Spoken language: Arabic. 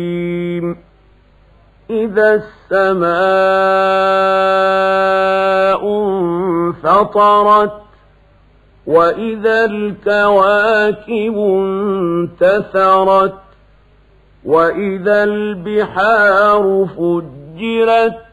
إذا السماء انفطرت وإذا الكواكب انتثرت وإذا البحار فجرت